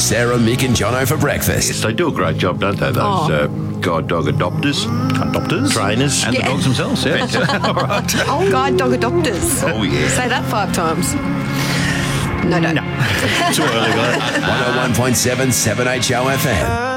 Sarah, Mick and Jono for breakfast. Yes, they do a great job, don't they, those guide dog adopters? Trainers. And the dogs themselves, yeah. All right. Oh, guide dog adopters. Oh, yeah. Say that 5 times. No, don't. Too early, guys. 101.7 7HO FM.